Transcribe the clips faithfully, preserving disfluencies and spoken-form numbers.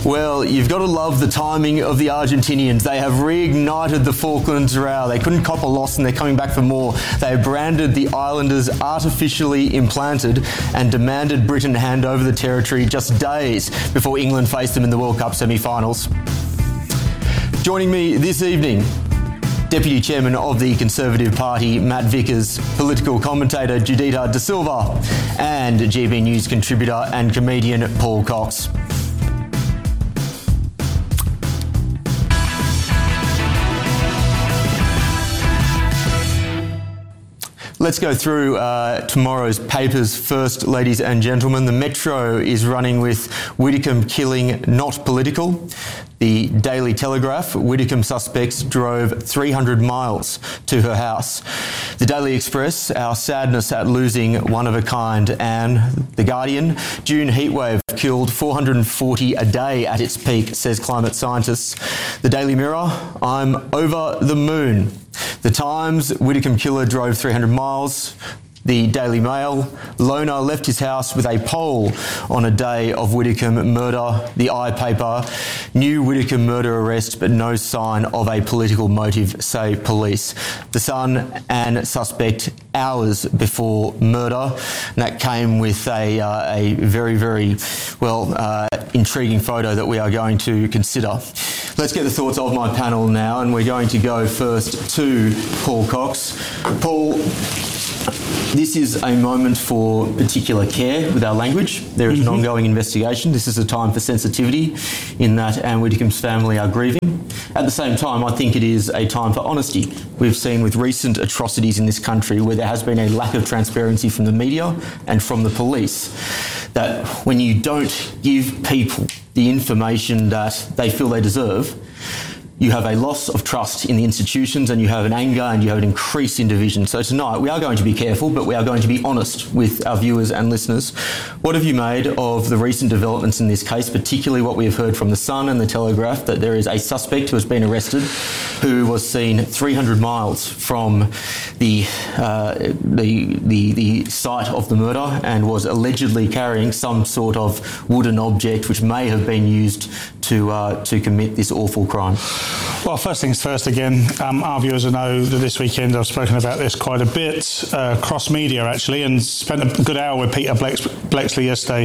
Well, you've got to love the timing of the Argentinians. They have reignited the Falklands row. They couldn't cop a loss and they're coming back for more. They have branded the islanders artificially implanted and demanded Britain hand over the territory just days before England faced them in the World Cup semi-finals. Joining me this evening, Deputy Chairman of the Conservative Party, Matt Vickers, political commentator Judita De Silva, and G B News contributor and comedian Paul Cox. Let's go through uh, tomorrow's papers first, ladies and gentlemen. The Metro is running with Widdicombe killing not political. The Daily Telegraph, Widdicombe suspects drove three hundred miles to her house. The Daily Express, our sadness at losing one of a kind. And The Guardian, June heatwave killed four hundred forty a day at its peak, says climate scientists. The Daily Mirror, I'm over the moon. The Times, Widdicombe killer drove three hundred miles. The Daily Mail, loner left his house with a pole on a day of Widdicombe murder. The I Paper, new Widdicombe murder arrest but no sign of a political motive, say police. The Sun and suspect hours before murder. And that came with a, uh, a very, very, well, uh, intriguing photo that we are going to consider. Let's get the thoughts of my panel now, and we're going to go first to Paul Cox. Paul, this is a moment for particular care with our language. There is mm-hmm. an ongoing investigation. This is a time for sensitivity in that Anne Widdicombe's family are grieving. At the same time, I think it is a time for honesty. We've seen with recent atrocities in this country where there has been a lack of transparency from the media and from the police, that when you don't give people the information that they feel they deserve, you have a loss of trust in the institutions and you have an anger and you have an increase in division. So tonight we are going to be careful, but we are going to be honest with our viewers and listeners. What have you made of the recent developments in this case, particularly what we have heard from the Sun and the Telegraph, that there is a suspect who has been arrested who was seen three hundred miles from the, uh, the, the, the site of the murder and was allegedly carrying some sort of wooden object which may have been used to, uh, to commit this awful crime? Well, first things first again, um, our viewers will know that this weekend I've spoken about this quite a bit, uh, cross-media actually, and spent a good hour with Peter Blex- Blexley yesterday,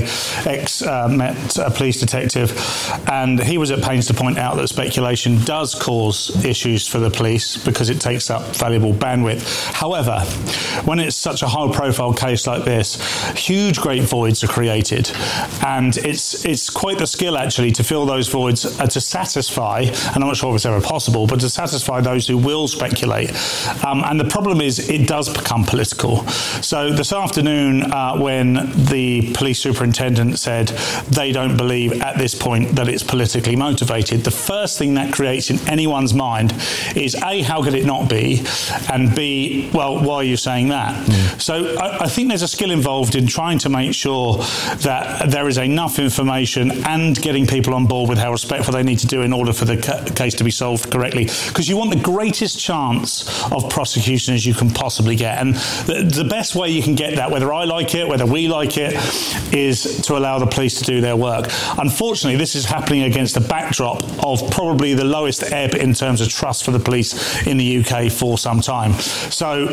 ex-Met uh, police detective, and he was at pains to point out that speculation does cause issues for the police because it takes up valuable bandwidth. However, when it's such a high-profile case like this, huge great voids are created, and it's it's quite the skill actually to fill those voids uh, to satisfy, and I'm not sure if it's ever possible, but to satisfy those who will speculate. Um, and the problem is it does become political. So this afternoon, uh, when the police superintendent said they don't believe at this point that it's politically motivated, the first thing that creates in anyone's mind is A, how could it not be? And B, well, why are you saying that? Mm. So I, I think there's a skill involved in trying to make sure that there is enough information and getting people on board with how respectful they need to do in order for the ca- case to be solved correctly, because you want the greatest chance of prosecution as you can possibly get, and the, the best way you can get that, whether I like it, whether we like it, is to allow the police to do their work. Unfortunately, this is happening against a backdrop of probably the lowest ebb in terms of trust for the police in the U K for some time. So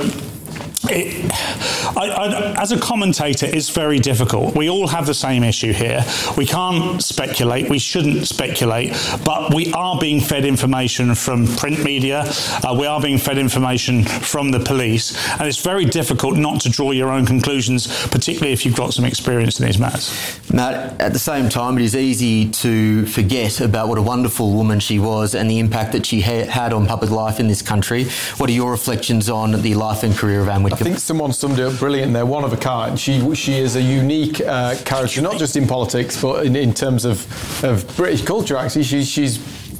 It, I, I, as a commentator, it's very difficult. We all have the same issue here. We can't speculate. We shouldn't speculate. But we are being fed information from print media. Uh, we are being fed information from the police. And it's very difficult not to draw your own conclusions, particularly if you've got some experience in these matters. Matt, at the same time, it is easy to forget about what a wonderful woman she was and the impact that she ha- had on public life in this country. What are your reflections on the life and career of Anne Widdicombe? I think someone summed it up brilliant there, one of a kind. She she is a unique uh, character, not just in politics, but in, in terms of, of British culture, actually. She, she's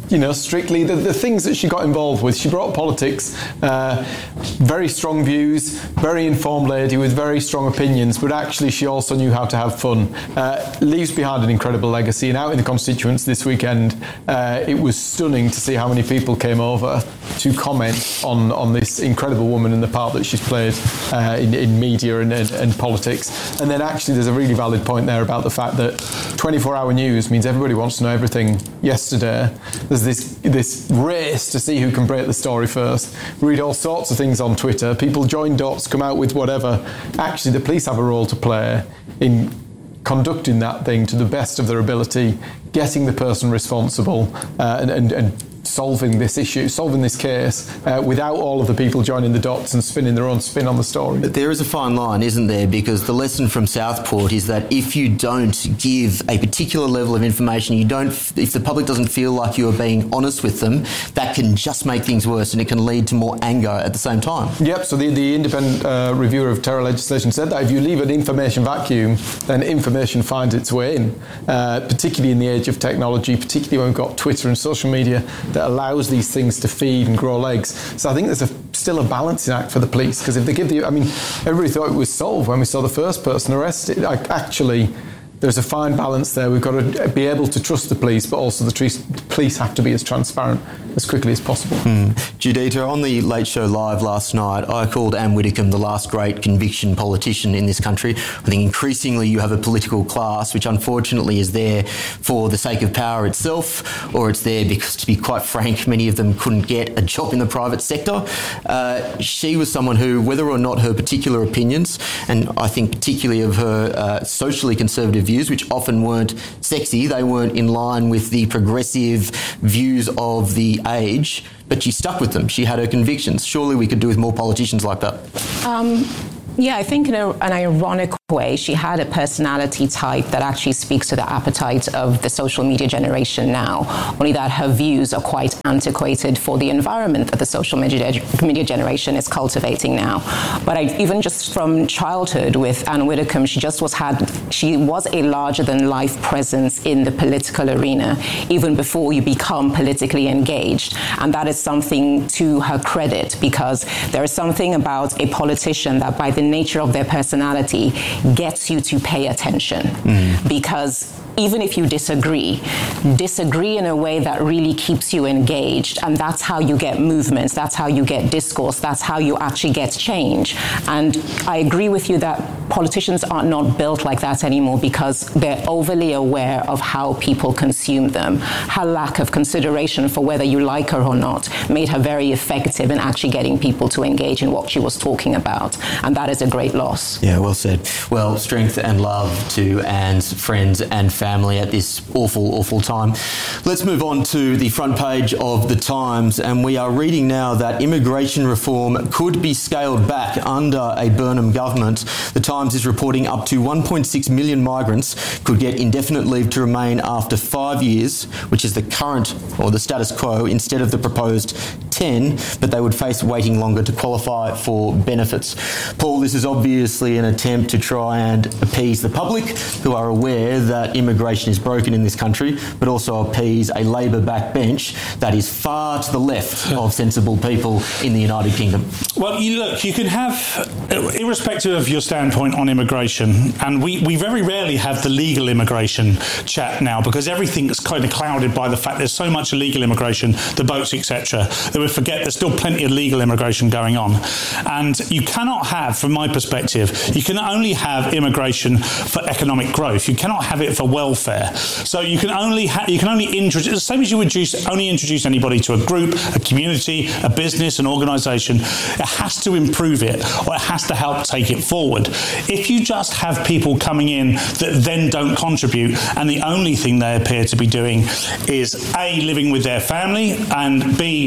you know, strictly the, the things that she got involved with. She brought politics, uh, very strong views, very informed lady with very strong opinions, but actually she also knew how to have fun. Uh, leaves behind an incredible legacy, and out in the constituents this weekend, uh, it was stunning to see how many people came over to comment on, on this incredible woman and the part that she's played uh, in, in media and, and, and politics. And then actually there's a really valid point there about the fact that twenty-four hour news means everybody wants to know everything yesterday. There's this this race to see who can break the story first. Read all sorts of things on Twitter. People join dots, come out with whatever. Actually, the police have a role to play in conducting that thing to the best of their ability, getting the person responsible, uh, and, and, and solving this issue, solving this case, uh, without all of the people joining the dots and spinning their own spin on the story. But there is a fine line, isn't there? Because the lesson from Southport is that if you don't give a particular level of information, you don't, if the public doesn't feel like you are being honest with them, that can just make things worse, and it can lead to more anger at the same time. Yep, so the, the independent uh, reviewer of terror legislation said that if you leave an information vacuum, then information finds its way in, uh, particularly in the age of technology, particularly when we've got Twitter and social media that allows these things to feed and grow legs. So I think there's a, still a balancing act for the police, because if they give the, I mean, everybody thought it was solved when we saw the first person arrested. Like, actually, there's a fine balance there. We've got to be able to trust the police, but also the police have to be as transparent as quickly as possible. Mm. Judita, on the Late Show Live last night, I called Anne Widdecombe the last great conviction politician in this country. I think increasingly you have a political class which unfortunately is there for the sake of power itself, or it's there because, to be quite frank, many of them couldn't get a job in the private sector. Uh, she was someone who, whether or not her particular opinions, and I think particularly of her uh, socially conservative views, which often weren't sexy, they weren't in line with the progressive views of the age, but she stuck with them. She had her convictions. Surely we could do with more politicians like that. Um, yeah, I think in a, an ironic way, she had a personality type that actually speaks to the appetite of the social media generation now, only that her views are quite antiquated for the environment that the social media, media generation is cultivating now. But I, even just from childhood with Anne Widdecombe, she just was had, she was a larger than life presence in the political arena, even before you become politically engaged. And that is something to her credit, because there is something about a politician that by the nature of their personality gets you to pay attention. Mm. Because even if you disagree, disagree in a way that really keeps you engaged. And that's how you get movements, that's how you get discourse, that's how you actually get change. And I agree with you that politicians are not built like that anymore, because they're overly aware of how people consume them. Her lack of consideration for whether you like her or not made her very effective in actually getting people to engage in what she was talking about. And that is a great loss. Yeah, well said. Well, strength and love to Anne's friends and family at this awful, awful time. Let's move on to the front page of The Times, and we are reading now that immigration reform could be scaled back under a Burnham government. The Times is reporting up to one point six million migrants could get indefinite leave to remain after five years, which is the current or the status quo, instead of the proposed ten, but they would face waiting longer to qualify for benefits. Paul, this is obviously an attempt to try and appease the public, who are aware that immigration is broken in this country, but also appease a Labor backbench that is far to the left of sensible people in the United Kingdom. Well, you look, you can have, irrespective of your standpoint on immigration, and we, we very rarely have the legal immigration chat now, because everything's kind of clouded by the fact there's so much illegal immigration, the boats, et cetera, that we forget there's still plenty of legal immigration going on. And you cannot have, from my perspective, you can only have immigration for economic growth. You cannot have it for welfare. So you can only ha- you can only introduce, the same as you would introduce, only introduce anybody to a group, a community, a business, an organisation. It has to improve it, or it has to help take it forward. If you just have people coming in that then don't contribute, and the only thing they appear to be doing is A, living with their family, and B, taking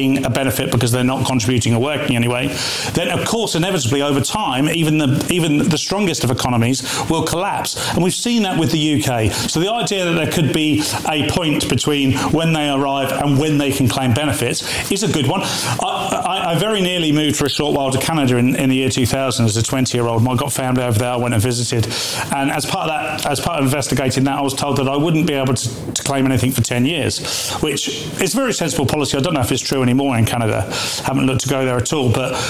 getting a benefit because they're not contributing or working anyway, then of course inevitably over time even the even the strongest of economies will collapse. And we've seen that with the U K. So the idea that there could be a point between when they arrive and when they can claim benefits is a good one. I, I, I very nearly moved for a short while to Canada in, in the year two thousand as a twenty-year-old. I got family over there, I went and visited. And as part of that, as part of investigating that, I was told that I wouldn't be able to, to claim anything for ten years, which is a very sensible policy. I don't know if it's true anymore in Canada. Haven't looked to go there at all, but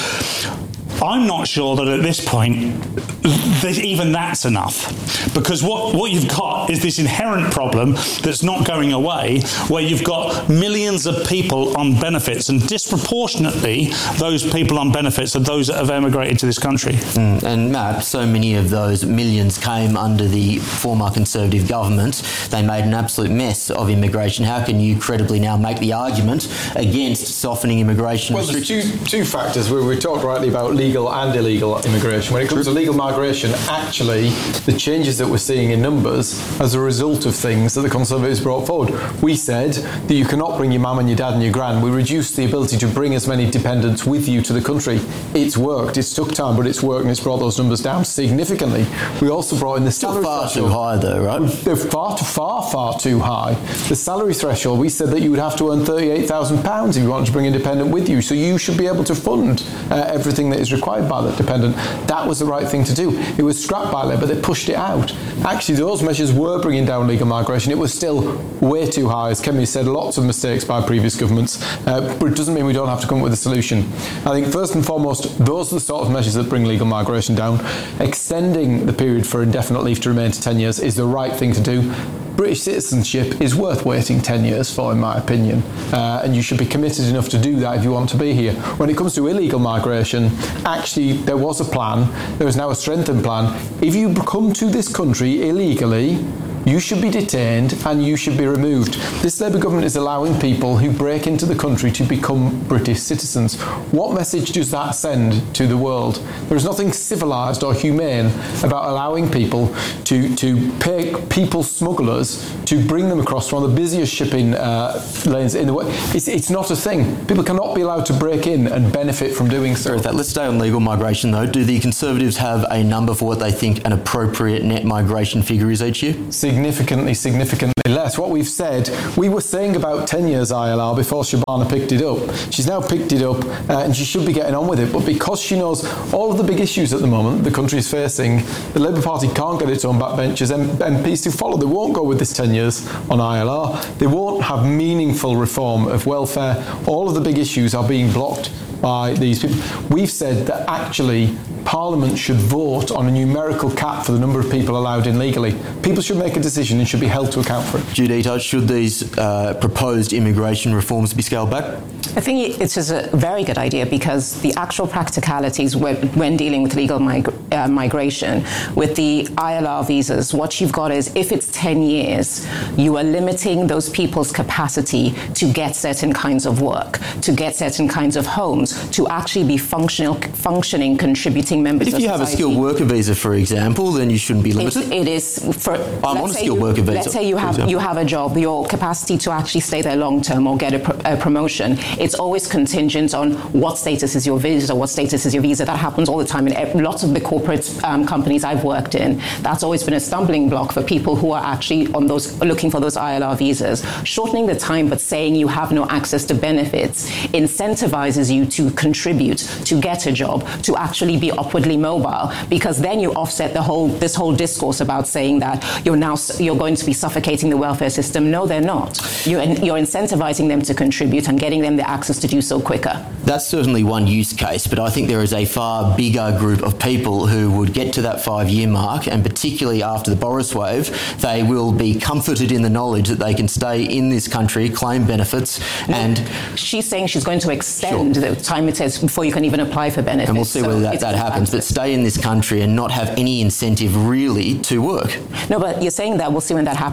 I'm not sure that at this point that even that's enough, because what, what you've got is this inherent problem that's not going away, where you've got millions of people on benefits, and disproportionately those people on benefits are those that have emigrated to this country. Mm. And Matt, so many of those millions came under the former Conservative government. They made an absolute mess of immigration. How can you credibly now make the argument against softening immigration well, restrictions? Well, there's two, two factors. We, we talked rightly about legal and illegal immigration. When it comes to legal migration, actually, the changes that we're seeing in numbers as a result of things that the Conservatives brought forward. We said that you cannot bring your mum and your dad and your gran. We reduced the ability to bring as many dependents with you to the country. It's worked. It's took time, but it's worked, and it's brought those numbers down significantly. We also brought in the salary far threshold. too high, though, right? They're far, too, far, far too high. The salary threshold, we said that you would have to earn thirty-eight thousand pounds if you wanted to bring a dependent with you. So you should be able to fund uh, everything that is required by that dependent. That was the right thing to do. It was scrapped by Labour, but they pushed it out. Actually, those measures were bringing down legal migration. It was still way too high. As Kemi said, lots of mistakes by previous governments, uh, but it doesn't mean we don't have to come up with a solution. I think first and foremost, those are the sort of measures that bring legal migration down. Extending the period for indefinite leave to remain to ten years is the right thing to do. British citizenship is worth waiting ten years for, in my opinion, uh, and you should be committed enough to do that if you want to be here. When it comes to illegal migration, actually there was a plan, there is now a strengthened plan. If you come to this country illegally, you should be detained and you should be removed. This Labour government is allowing people who break into the country to become British citizens. What message does that send to the world? There is nothing civilised or humane about allowing people to, to pay people smugglers to bring them across one of the busiest shipping uh, lanes in the world. It's, it's not a thing. People cannot be allowed to break in and benefit from doing so. That. Let's stay on legal migration, though. Do the Conservatives have a number for what they think an appropriate net migration figure is each year? Significantly, significantly less. What we've said, we were saying about ten years I L R before Shabana picked it up. She's now picked it up uh, and she should be getting on with it. But because she knows all of the big issues at the moment the country is facing, the Labour Party can't get its own backbenchers, M Ps to follow. They won't go with this ten years on I L R. They won't have meaningful reform of welfare. All of the big issues are being blocked by these people. We've said that actually Parliament should vote on a numerical cap for the number of people allowed in legally. People should make a decision and should be held to account for it. Judita, should these uh, proposed immigration reforms be scaled back? I think it is a very good idea, because the actual practicalities when, when dealing with legal mig- uh, migration, with the I L R visas, what you've got is, if it's ten years, you are limiting those people's capacity to get certain kinds of work, to get certain kinds of homes, to actually be functional, functioning, contributing members of society. If you have a skilled worker visa, for example, then you shouldn't be limited. It, it is for. I'm on a skilled you, worker visa. Let's say you have you have a job, your capacity to actually stay there long term or get a, pro, a promotion. It's always contingent on what status is your visa, what status is your visa. That happens all the time in lots of the corporate um, companies I've worked in. That's always been a stumbling block for people who are actually on those looking for those I L R visas. Shortening the time, but saying you have no access to benefits, incentivizes you to contribute, to get a job, to actually be upwardly mobile, because then you offset the whole this whole discourse about saying that you're now you're going to be suffocating the welfare system. No, they're not. You're you're incentivizing them to contribute and getting them the access to do so quicker. That's certainly one use case, but I think there is a far bigger group of people who would get to that five-year mark, and particularly after the Boris wave, they will be comforted in the knowledge that they can stay in this country, claim benefits, and... She's saying she's going to extend sure. the time it says before you can even apply for benefits. And we'll see so whether that, that happens, but stay in this country and not have any incentive really to work. No, but you're saying that we'll see when that happens.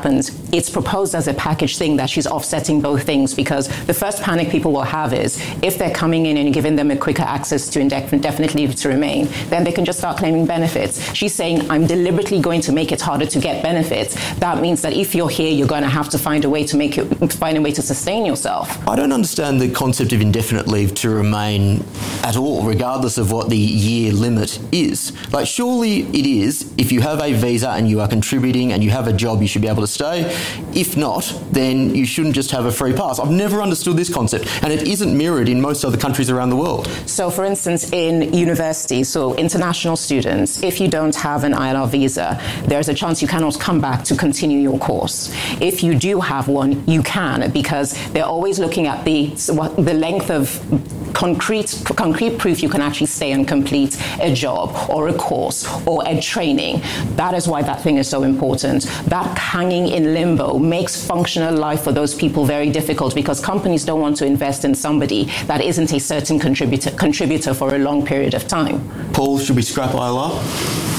it's proposed as a package thing that she's offsetting both things, because the first panic people will have is if they're coming in and giving them a quicker access to indefinite leave to remain, then they can just start claiming benefits. She's saying, I'm deliberately going to make it harder to get benefits. That means that if you're here, you're going to have to find a way to make it, find a way to sustain yourself. I don't understand the concept of indefinite leave to remain at all, regardless of what the year limit is. Like, surely it is, if you have a visa and you are contributing and you have a job, you should be able to stay. If not, then you shouldn't just have a free pass. I've never understood this concept, and it isn't mirrored in most other countries around the world. So, for instance, in universities, so international students, if you don't have an I L R visa, there's a chance you cannot come back to continue your course. If you do have one, you can, because they're always looking at the the length of concrete concrete proof you can actually stay and complete a job or a course or a training. That is why that thing is so important. That hanging in limbo makes functional life for those people very difficult, because companies don't want to invest in somebody that isn't a certain contributor contributor for a long period of time. Paul, should we scrap I L R?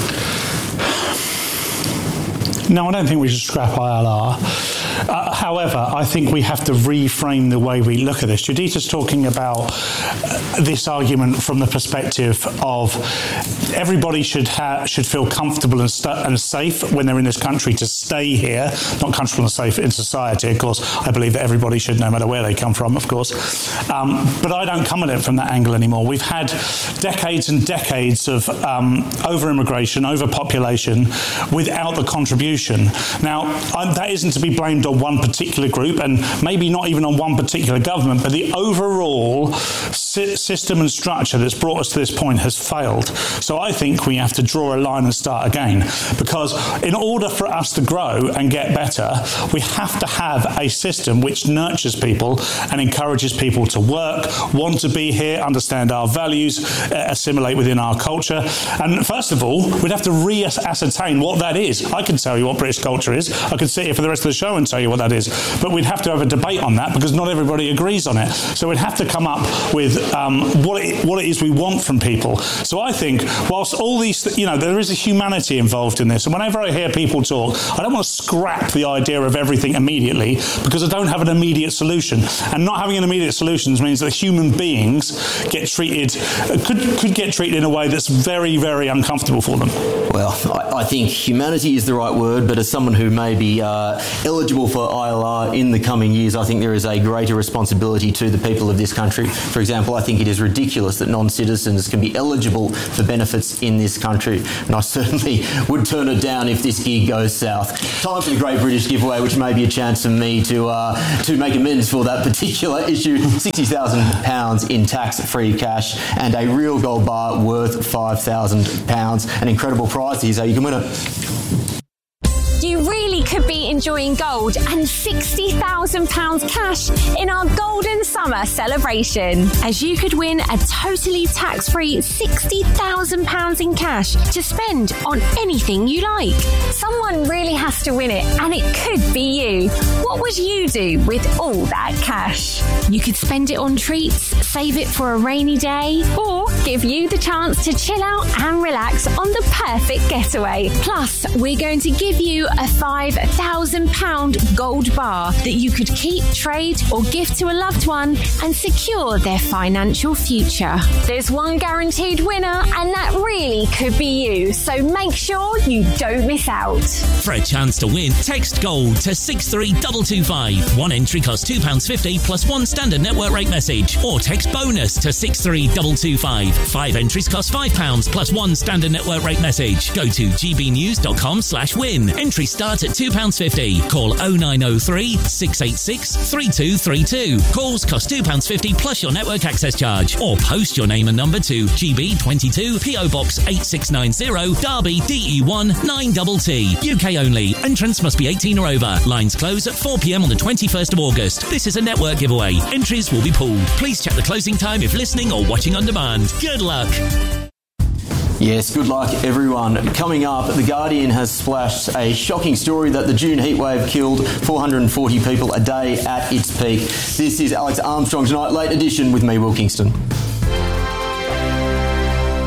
No, I don't think we should scrap I L R. Uh, however, I think we have to reframe the way we look at this. Juditha's talking about uh, this argument from the perspective of everybody should ha- should feel comfortable and, st- and safe when they're in this country to stay here, not comfortable and safe in society. Of course, I believe that everybody should, no matter where they come from, of course. Um, but I don't come at it from that angle anymore. We've had decades and decades of um, over-immigration, overpopulation, without the contribution. Now, I, that isn't to be blamed on one particular group, and maybe not even on one particular government, but the overall si- system and structure that's brought us to this point has failed. So I think we have to draw a line and start again, because in order for us to grow and get better, we have to have a system which nurtures people and encourages people to work, want to be here, understand our values, uh, assimilate within our culture. And first of all, we'd have to re-ascertain what that is. I can tell you what British culture is. I could sit here for the rest of the show and tell you what that is. But we'd have to have a debate on that, because not everybody agrees on it. So we'd have to come up with um, what, it, what it is we want from people. So I think, whilst all these, you know, there is a humanity involved in this. And whenever I hear people talk, I don't want to scrap the idea of everything immediately, because I don't have an immediate solution. And not having an immediate solution means that human beings get treated, could, could get treated in a way that's very, very uncomfortable for them. Well, I, I think humanity is the right word, but as someone who may be uh, eligible for I L R in the coming years, I think there is a greater responsibility to the people of this country. For example, I think it is ridiculous that non-citizens can be eligible for benefits in this country, and I certainly would turn it down if this gig goes south. Time for the Great British Giveaway, which may be a chance for me to uh, to make amends for that particular issue. sixty thousand pounds in tax-free cash and a real gold bar worth five thousand pounds. An incredible prize. Here's how you can win it. You really could be enjoying gold and sixty thousand pounds cash in our Golden Summer celebration, as you could win a totally tax-free sixty thousand pounds in cash to spend on anything you like. Someone really has to win it, and it could be you. What would you do with all that cash? You could spend it on treats, save it for a rainy day, or give you the chance to chill out and relax on the perfect getaway. Plus, we're going to give you a five thousand pounds gold bar that you could keep, trade, or gift to a loved one and secure their financial future. There's one guaranteed winner, and that really could be you, so make sure you don't miss out. For a chance to win, text GOLD to six three two two five. One entry costs two pounds fifty plus one standard network rate message, or text BONUS to six three two two five. Five entries cost five pounds plus one standard network rate message. Go to gbnews.com slash win. Entry start at two pounds fifty. Call oh nine oh three, six eight six, three two three two. Calls cost two pounds fifty plus your network access charge. Or post your name and number to G B twenty-two, P O Box eight six nine zero, Derby, D E one nine T T. U K only. Entrance must be eighteen or over. Lines close at four p.m. on the twenty-first of August. This is a network giveaway. Entries will be pulled. Please check the closing time if listening or watching on demand. Good luck. Yes, good luck everyone. Coming up, The Guardian has splashed a shocking story that the June heatwave killed four hundred forty people a day at its peak. This is Alex Armstrong Tonight, late edition with me, Will Kingston.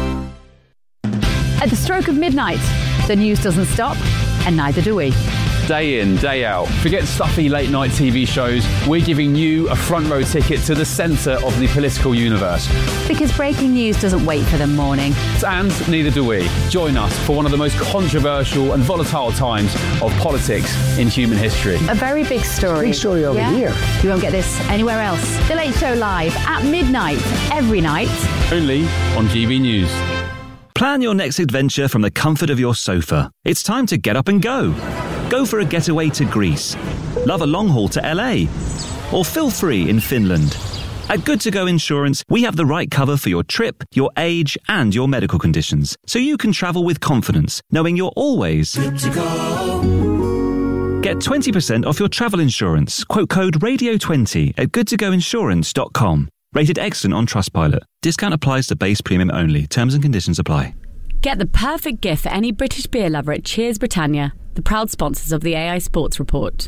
At the stroke of midnight, the news doesn't stop, and neither do we. day in, day out. Forget stuffy late night T V shows. We're giving you a front row ticket to the centre of the political universe. Because breaking news doesn't wait for the morning. And neither do we. Join us for one of the most controversial and volatile times of politics in human history. A very big story. Big story over yeah? here. You won't get this anywhere else. The Late Show Live at midnight, every night. Only on G B News. Plan your next adventure from the comfort of your sofa. It's time to get up and go. Go for a getaway to Greece. Love a long haul to L A. Or feel free in Finland. At Good To Go Insurance, we have the right cover for your trip, your age, and your medical conditions, so you can travel with confidence, knowing you're always good to go. Get twenty percent off your travel insurance. Quote code radio twenty at good to go insurance dot com. Rated excellent on Trustpilot. Discount applies to base premium only. Terms and conditions apply. Get the perfect gift for any British beer lover at Cheers Britannia, the proud sponsors of the A I Sports Report.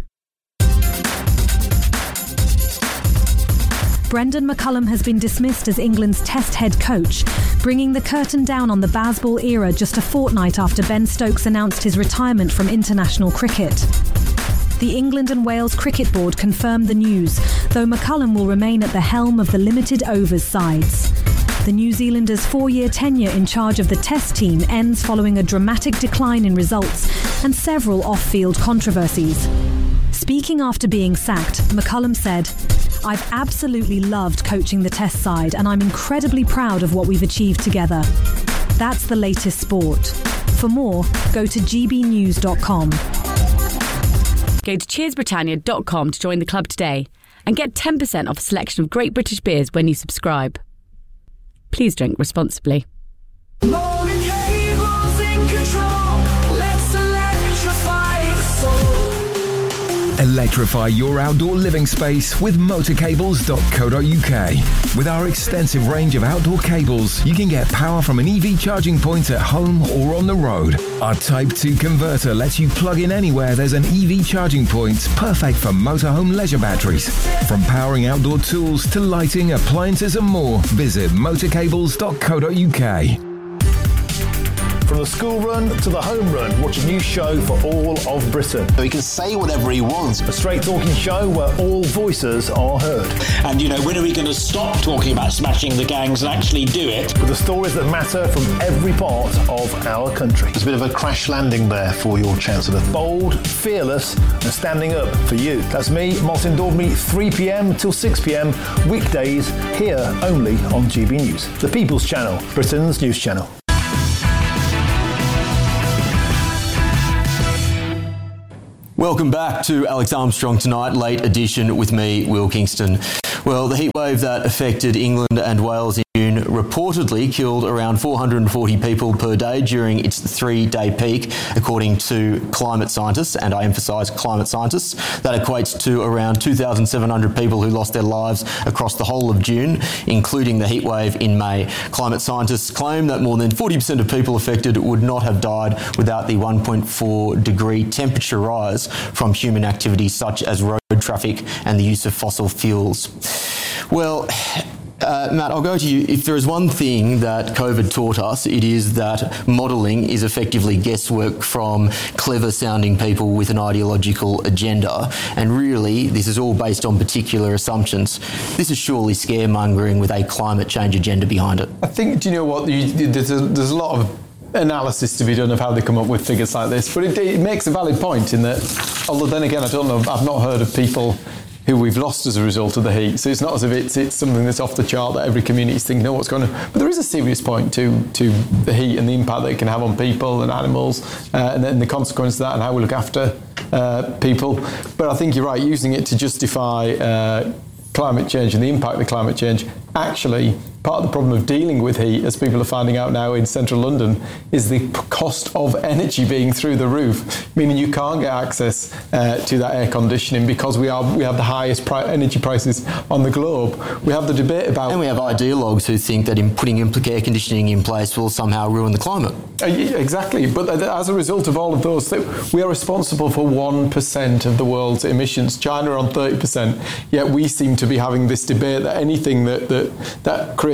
Brendan McCullum has been dismissed as England's Test head coach, bringing the curtain down on the Bazball era just a fortnight after Ben Stokes announced his retirement from international cricket. The England and Wales Cricket Board confirmed the news, though McCullum will remain at the helm of the limited overs sides. The New Zealander's four-year tenure in charge of the Test team ends following a dramatic decline in results and several off-field controversies. Speaking after being sacked, McCullum said, "I've absolutely loved coaching the Test side and I'm incredibly proud of what we've achieved together." That's the latest sport. For more, go to g b news dot com. Go to cheers britannia dot com to join the club today and get ten percent off a selection of great British beers when you subscribe. Please drink responsibly. Electrify your outdoor living space with motor cables dot co dot u k. With our extensive range of outdoor cables, you can get power from an E V charging point at home or on the road. Our Type two converter lets you plug in anywhere there's an E V charging point, perfect for motorhome leisure batteries. From powering outdoor tools to lighting, appliances and more, visit motor cables dot co dot u k. From the school run to the home run, watch a new show for all of Britain. So he can say whatever he wants. A straight talking show where all voices are heard. And, you know, when are we going to stop talking about smashing the gangs and actually do it? With the stories that matter from every part of our country. There's a bit of a crash landing there for your Chancellor. Bold, fearless and standing up for you. That's me, Martin Dawdney, three p.m. till six p.m. weekdays here only on G B News. The People's Channel, Britain's news channel. Welcome back to Alex Armstrong Tonight, late edition with me, Will Kingston. Well, the heatwave that affected England and Wales in June reportedly killed around four hundred forty people per day during its three-day peak, according to climate scientists, and I emphasise climate scientists. That equates to around two thousand seven hundred people who lost their lives across the whole of June, including the heatwave in May. Climate scientists claim that more than forty percent of people affected would not have died without the one point four degree temperature rise from human activities such as road traffic and the use of fossil fuels. Well, Uh, Matt, I'll go to you. If there is one thing that COVID taught us, it is that modelling is effectively guesswork from clever-sounding people with an ideological agenda. And really, this is all based on particular assumptions. This is surely scaremongering with a climate change agenda behind it. I think, do you know what, you, there's, a, there's a lot of analysis to be done of how they come up with figures like this, but it, it makes a valid point in that, although then again, I don't know, I've not heard of people who we've lost as a result of the heat. So it's not as if it's, it's something that's off the chart that every community's thinking, no, what's going on? But there is a serious point to to the heat and the impact that it can have on people and animals, uh, and then the consequence of that and how we look after uh, people. But I think you're right, using it to justify uh, climate change and the impact of climate change, actually, part of the problem of dealing with heat, as people are finding out now in central London, is the cost of energy being through the roof, meaning you can't get access uh, to that air conditioning because we are we have the highest pri- energy prices on the globe. We have the debate about... And we have ideologues who think that in putting air conditioning in place will somehow ruin the climate. Uh, exactly, but as a result of all of those, we are responsible for one percent of the world's emissions. China are on thirty percent, yet we seem to be having this debate that anything that, that, that creates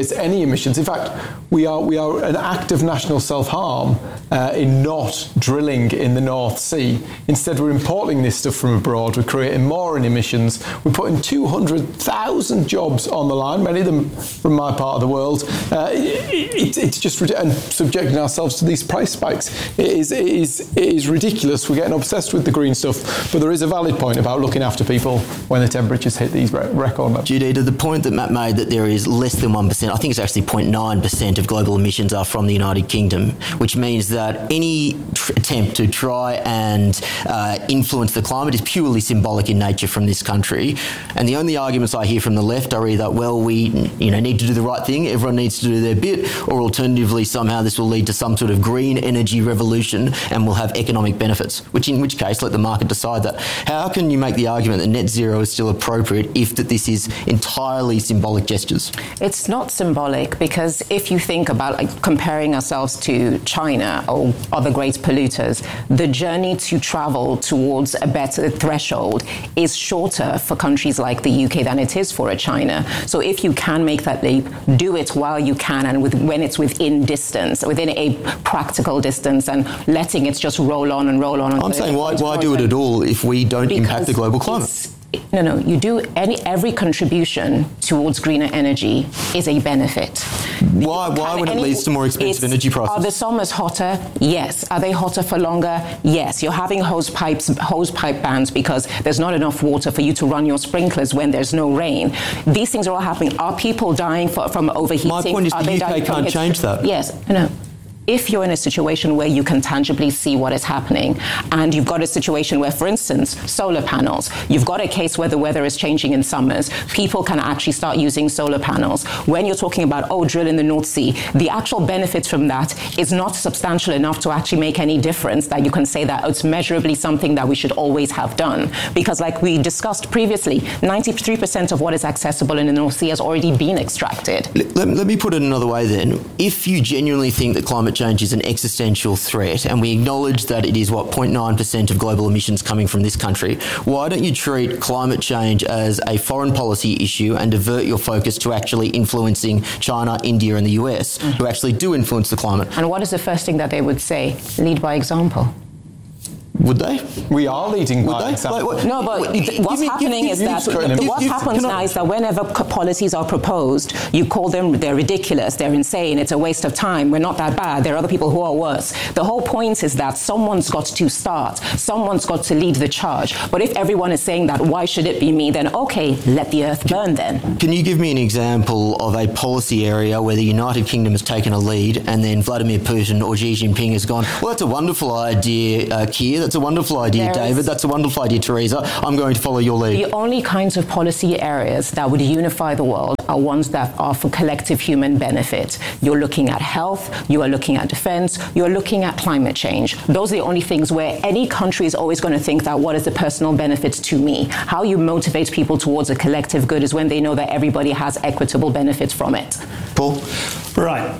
replace any emissions. In fact, we are we are an act of national self-harm uh, in not drilling in the North Sea. Instead, we're importing this stuff from abroad. We're creating more in emissions. We're putting two hundred thousand jobs on the line, many of them from my part of the world. Uh, it, it, it's just and subjecting ourselves to these price spikes. It is, it is it is ridiculous. We're getting obsessed with the green stuff, but there is a valid point about looking after people when the temperatures hit these re- record levels. Judy, to the point that Matt made that there is less than one percent, I think it's actually zero point nine percent of global emissions are from the United Kingdom, which means that any tr- attempt to try and uh, influence the climate is purely symbolic in nature from this country. And the only arguments I hear from the left are either, well, we you know need to do the right thing, everyone needs to do their bit, or alternatively somehow this will lead to some sort of green energy revolution and will have economic benefits, which in which case let the market decide that. How can you make the argument that net zero is still appropriate if that this is entirely symbolic gestures? It's not symbolic, because if you think about like, comparing ourselves to China or other great polluters, the journey to travel towards a better threshold is shorter for countries like the U K than it is for a China. So if you can make that leap, do it while you can and with, when it's within distance, within a practical distance, and letting it just roll on and roll on. I'm saying why, why do it at all if we don't because impact the global climate? No, no, you do any every contribution towards greener energy is a benefit. Why why when it leads to more expensive energy prices? Are the summers hotter? Yes. Are they hotter for longer? Yes. You're having hose pipes hose pipe bans because there's not enough water for you to run your sprinklers when there's no rain. These things are all happening. Are people dying for, from overheating? My point is are the U K can't change that. Yes. No. If you're in a situation where you can tangibly see what is happening, and you've got a situation where, for instance, solar panels, you've got a case where the weather is changing in summers, people can actually start using solar panels. When you're talking about, oh, drill in the North Sea, the actual benefit from that is not substantial enough to actually make any difference that you can say that it's measurably something that we should always have done. Because like we discussed previously, ninety-three percent of what is accessible in the North Sea has already been extracted. Let, let me put it another way then. If you genuinely think that climate change is an existential threat, and we acknowledge that it is, what, zero point nine percent of global emissions coming from this country, why don't you treat climate change as a foreign policy issue and divert your focus to actually influencing China, India and the U S, mm-hmm. who actually do influence the climate? And what is the first thing that they would say? Lead by example. Would they? We are leading by example. Like, no, but th- what's me, happening give, give, is that th- what happens now is that whenever policies are proposed, you call them, they're ridiculous, they're insane, it's a waste of time, we're not that bad, there are other people who are worse. The whole point is that someone's got to start, someone's got to lead the charge. But if everyone is saying that, why should it be me? Then okay, let the earth burn then. Can you give me an example of a policy area where the United Kingdom has taken a lead and then Vladimir Putin or Xi Jinping has gone, well, that's a wonderful idea, uh, Keir, that's a wonderful idea, there David. Is, That's a wonderful idea, Theresa. I'm going to follow your lead. The only kinds of policy areas that would unify the world are ones that are for collective human benefit. You're looking at health, you are looking at defense, you're looking at climate change. Those are the only things where any country is always going to think that what is the personal benefits to me? How you motivate people towards a collective good is when they know that everybody has equitable benefits from it. Paul? Right.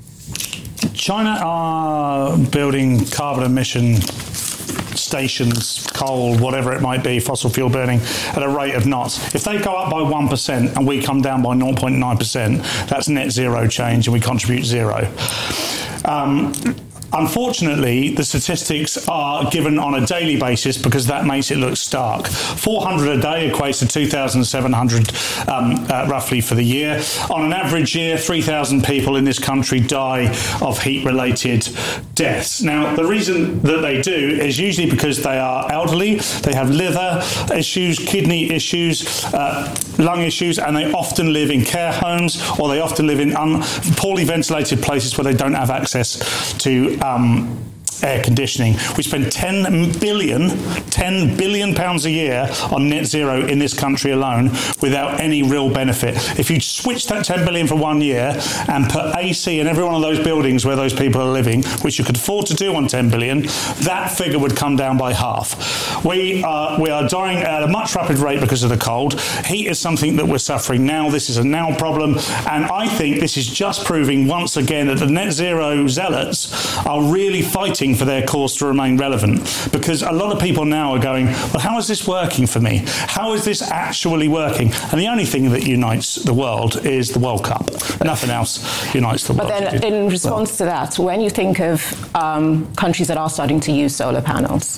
China are building carbon emission stations, coal, whatever it might be, fossil fuel burning, at a rate of knots. If they go up by one percent and we come down by zero point nine percent, that's net zero change and we contribute zero. Um, Unfortunately, the statistics are given on a daily basis because that makes it look stark. four hundred a day equates to two thousand seven hundred um, uh, roughly for the year. On an average year, three thousand people in this country die of heat-related deaths. Now, the reason that they do is usually because they are elderly, they have liver issues, kidney issues, uh, lung issues, and they often live in care homes or they often live in un- poorly ventilated places where they don't have access to Um, air conditioning. We spend ten billion, ten billion pounds a year on net zero in this country alone without any real benefit. If you switch that ten billion for one year and put A C in every one of those buildings where those people are living, which you could afford to do on ten billion, that figure would come down by half. We are, we are dying at a much rapid rate because of the cold. Heat is something that we're suffering now. This is a now problem. And I think this is just proving once again that the net zero zealots are really fighting fighting for their cause to remain relevant, because a lot of people now are going, well, how is this working for me? How is this actually working? And the only thing that unites the world is the World Cup. Nothing else unites the but world. But then in response to that, when you think of um, countries that are starting to use solar panels,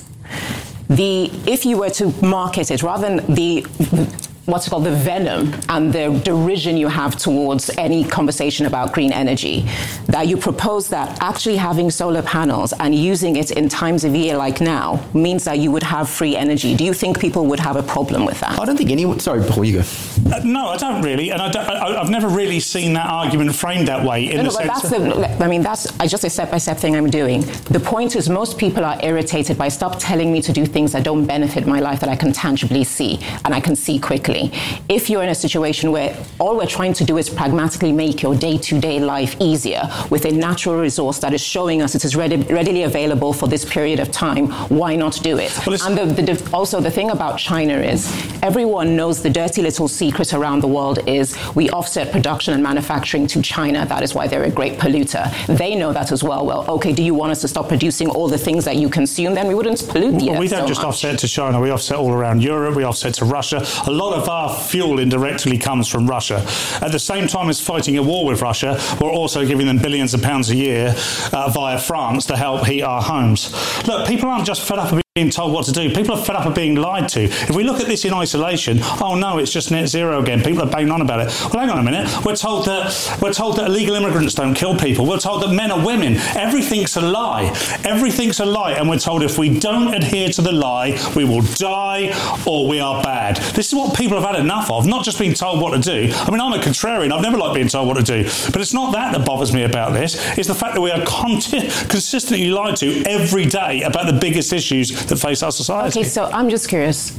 the if you were to market it, rather than the what's called the venom and the derision you have towards any conversation about green energy, that you propose that actually having solar panels and using it in times of year like now means that you would have free energy. Do you think people would have a problem with that? I don't think anyone... Sorry, Paul, you go. Uh, no, I don't really. And I don't, I, I've never really seen that argument framed that way. In no, the no, but sense that's the, I mean, that's just a step-by-step thing I'm doing. The point is most people are irritated by stop telling me to do things that don't benefit my life that I can tangibly see and I can see quickly. If you're in a situation where all we're trying to do is pragmatically make your day-to-day life easier with a natural resource that is showing us it is ready, readily available for this period of time, why not do it? Well, and the, the, also the thing about China is everyone knows the dirty little secret around the world is we offset production and manufacturing to China. That is why they're a great polluter. They know that as well. Well, okay, do you want us to stop producing all the things that you consume? Then we wouldn't pollute the well, earth we don't so just much. offset to China. We offset all around Europe. We offset to Russia. A lot of our fuel indirectly comes from Russia. At the same time as fighting a war with Russia, we're also giving them billions of pounds a year uh, via France to help heat our homes. Look, people aren't just fed up of being told what to do. People are fed up of being lied to. If we look at this in isolation, oh no, it's just net zero again. People are banging on about it. Well, hang on a minute. We're told that we're told that illegal immigrants don't kill people. We're told that men are women. Everything's a lie. Everything's a lie. And we're told if we don't adhere to the lie, we will die or we are bad. This is what people have had enough of, not just being told what to do. I mean, I'm a contrarian. I've never liked being told what to do. But it's not that that bothers me about this. It's the fact that we are con- consistently lied to every day about the biggest issues that face our society. Okay, so I'm just curious.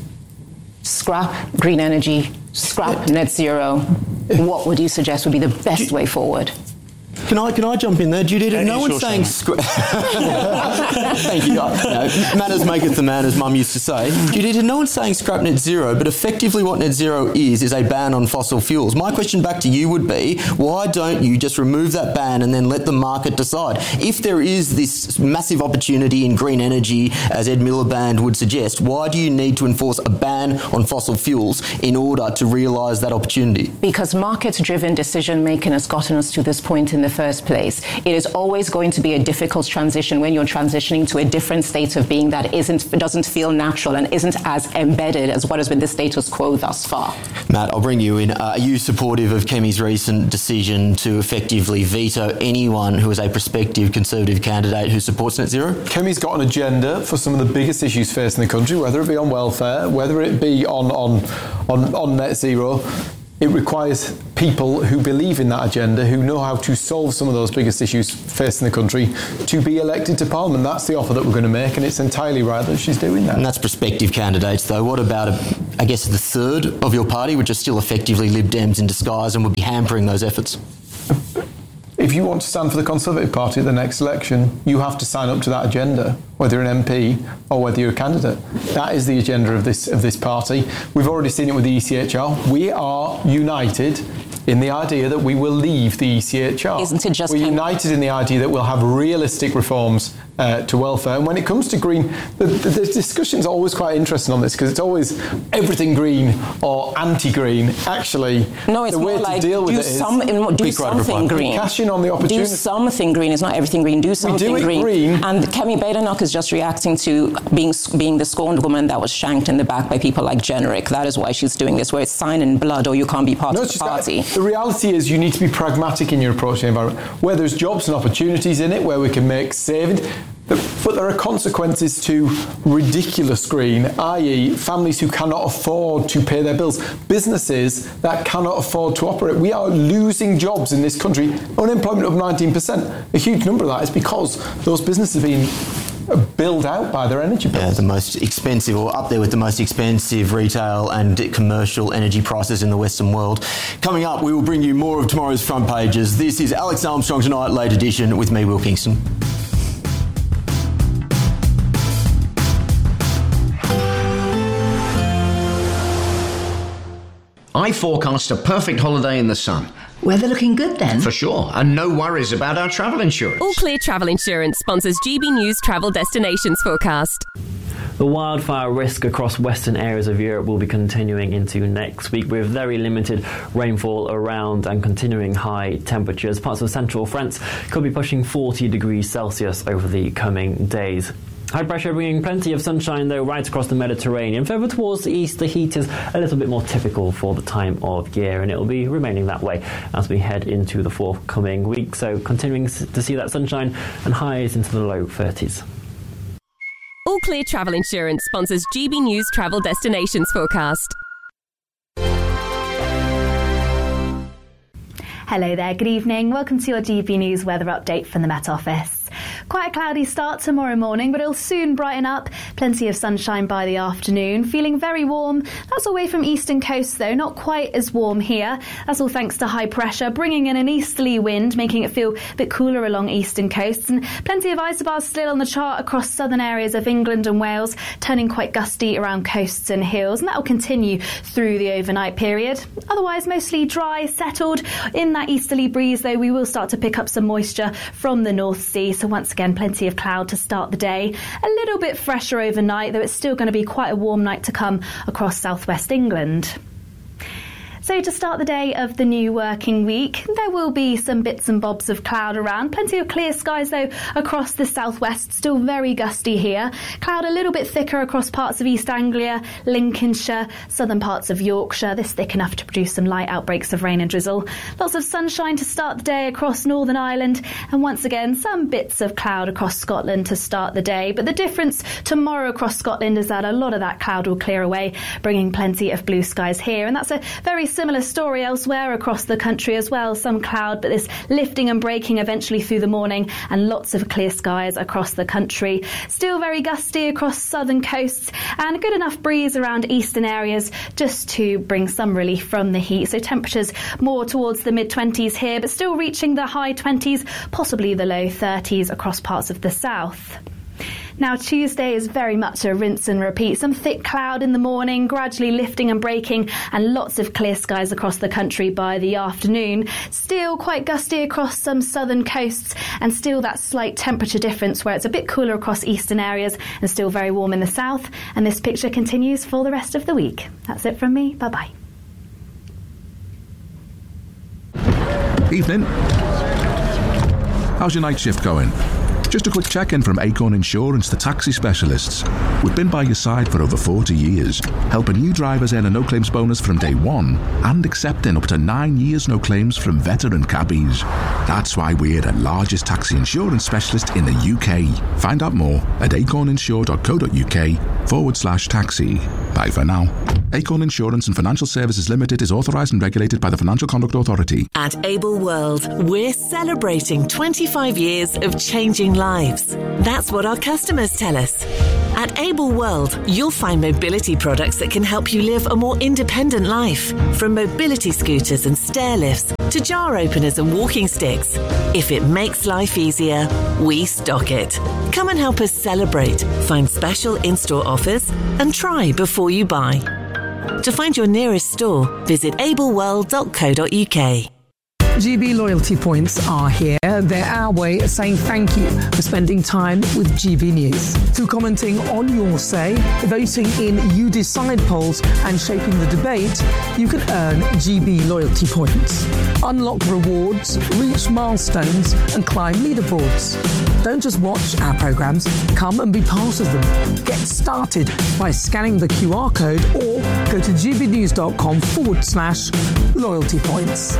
Scrap green energy, scrap net zero. What would you suggest would be the best way forward? Can I can I jump in there, Judy? Yeah, no one's saying scra- Thank you. No, manners maketh the man, as Mum used to say. Judy, no one's saying scrap net zero, but effectively what net zero is is a ban on fossil fuels. My question back to you would be, why don't you just remove that ban and then let the market decide? If there is this massive opportunity in green energy, as Ed Miliband would suggest, why do you need to enforce a ban on fossil fuels in order to realise that opportunity? Because market-driven decision-making has gotten us to this point in the first place. It is always going to be a difficult transition when you're transitioning to a different state of being that isn't doesn't feel natural and isn't as embedded as what has been the status quo thus far. Matt, I'll bring you in. Uh, are you supportive of Kemi's recent decision to effectively veto anyone who is a prospective Conservative candidate who supports net zero? Kemi's got an agenda for some of the biggest issues facing the country, whether it be on welfare, whether it be on on on, on net zero. It requires people who believe in that agenda, who know how to solve some of those biggest issues facing the country, to be elected to Parliament. That's the offer that we're going to make, and it's entirely right that she's doing that. And that's prospective candidates, though. What about, a, I guess, the third of your party, which are still effectively Lib Dems in disguise and would be hampering those efforts? If you want to stand for the Conservative Party at the next election, you have to sign up to that agenda, whether you're an M P or whether you're a candidate. That is the agenda of this of this party. We've already seen it with the E C H R. We are united in the idea that we will leave the E C H R. Isn't it just We're united in the idea that we'll have realistic reforms uh, to welfare. And when it comes to green, the, the, the discussion's always quite interesting on this, because it's always everything green or anti-green. Actually, no, it's the way more to like deal with do, it is some, do something green. Cash in on the opportunity. Do something green. It's not everything green. Do something we do it green. green. And Kemi Badenoch is just reacting to being being the scorned woman that was shanked in the back by people like Generic. That is why she's doing this, where it's sign in blood or you can't be part no, of the party. Got, the reality is you need to be pragmatic in your approach to the environment. Where there's jobs and opportunities in it, where we can make savings, but, but there are consequences to ridiculous green, that is families who cannot afford to pay their bills, businesses that cannot afford to operate. We are losing jobs in this country. Unemployment of nineteen percent. A huge number of that is because those businesses are being billed out by their energy bills. Yeah, the most expensive, or up there with the most expensive retail and commercial energy prices in the Western world. Coming up, we will bring you more of tomorrow's front pages. This is Alex Armstrong Tonight, late edition, with me, Will Kingston. I forecast a perfect holiday in the sun. Weather looking good then? For sure, and no worries about our travel insurance. All Clear Travel Insurance sponsors G B News Travel Destinations Forecast. The wildfire risk across western areas of Europe will be continuing into next week with very limited rainfall around and continuing high temperatures. Parts of central France could be pushing forty degrees Celsius over the coming days. High pressure bringing plenty of sunshine, though, right across the Mediterranean. Further towards the east, the heat is a little bit more typical for the time of year, and it will be remaining that way as we head into the forthcoming week. So continuing to see that sunshine and highs into the low thirties. All Clear Travel Insurance sponsors G B News Travel Destinations Forecast. Hello there, good evening. Welcome to your G B News weather update from the Met Office. Quite a cloudy start tomorrow morning, but it'll soon brighten up. Plenty of sunshine by the afternoon. Feeling very warm. That's away from eastern coasts, though. Not quite as warm here. That's all thanks to high pressure, bringing in an easterly wind, making it feel a bit cooler along eastern coasts. And plenty of isobars still on the chart across southern areas of England and Wales, turning quite gusty around coasts and hills. And that will continue through the overnight period. Otherwise, mostly dry, settled. In that easterly breeze, though, we will start to pick up some moisture from the North Sea. So once again, plenty of cloud to start the day. A little bit fresher overnight, though it's still going to be quite a warm night to come across southwest England. So to start the day of the new working week, there will be some bits and bobs of cloud around. Plenty of clear skies, though, across the southwest. Still very gusty here. Cloud a little bit thicker across parts of East Anglia, Lincolnshire, southern parts of Yorkshire. This thick enough to produce some light outbreaks of rain and drizzle. Lots of sunshine to start the day across Northern Ireland. And once again, some bits of cloud across Scotland to start the day. But the difference tomorrow across Scotland is that a lot of that cloud will clear away, bringing plenty of blue skies here. And that's a very similar story elsewhere across the country as well. Some cloud, but this lifting and breaking eventually through the morning, and lots of clear skies across the country. Still very gusty across southern coasts, and a good enough breeze around eastern areas just to bring some relief from the heat. So temperatures more towards the mid twenties here, but still reaching the high twenties, possibly the low thirties across parts of the south. Now, Tuesday is very much a rinse and repeat. Some thick cloud in the morning, gradually lifting and breaking, and lots of clear skies across the country by the afternoon. Still quite gusty across some southern coasts, and still that slight temperature difference where it's a bit cooler across eastern areas and still very warm in the south. And this picture continues for the rest of the week. That's it from me. Bye-bye. Evening. How's your night shift going? Just a quick check-in from Acorn Insurance, the taxi specialists. We've been by your side for over forty years, helping new drivers earn a no-claims bonus from day one and accepting up to nine years no claims from veteran cabbies. That's why we're the largest taxi insurance specialist in the U K. Find out more at acorninsure.co.uk forward slash taxi. Bye for now. Acorn Insurance and Financial Services Limited is authorised and regulated by the Financial Conduct Authority. At Able World, we're celebrating twenty-five years of changing lives. That's what our customers tell us. At Able World, you'll find mobility products that can help you live a more independent life. From mobility scooters and stair lifts to jar openers and walking sticks. If it makes life easier, we stock it. Come and help us celebrate, find special in-store offers, and try before you buy. To find your nearest store, visit able world dot co dot uk. G B loyalty points are here. They're our way of saying thank you for spending time with G B News. Through commenting on your say, voting in You Decide polls and shaping the debate, you can earn G B loyalty points. Unlock rewards, reach milestones and climb leaderboards. Don't just watch our programmes, come and be part of them. Get started by scanning the Q R code or go to gbnews.com forward slash loyalty points.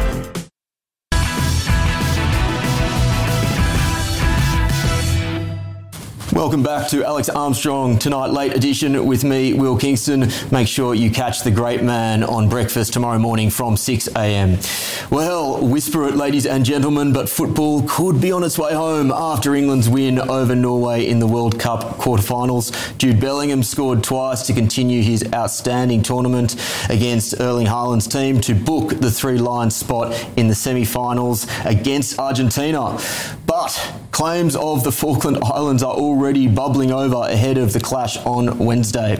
Welcome back to Alex Armstrong Tonight Late Edition with me, Will Kingston. Make sure you catch the great man on breakfast tomorrow morning from six a.m. Well, whisper it, ladies and gentlemen, but football could be on its way home after England's win over Norway in the World Cup quarterfinals. Jude Bellingham scored twice to continue his outstanding tournament against Erling Haaland's team to book the three-line spot in the semi-finals against Argentina. But claims of the Falkland Islands are already bubbling over ahead of the clash on Wednesday.